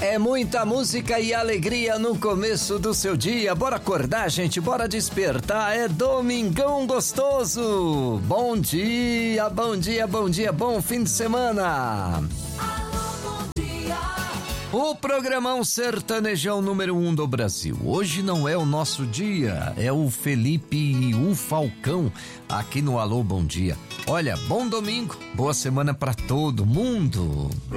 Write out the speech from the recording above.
É muita música e alegria no começo do seu dia. Bora acordar, gente, bora despertar. É domingão gostoso. Bom dia, bom dia, bom dia, bom fim de semana. O programão sertanejão número 1 do Brasil. Hoje não é o nosso dia, é o Felipe e o Falcão aqui no Alô Bom Dia. Olha, bom domingo, boa semana pra todo mundo.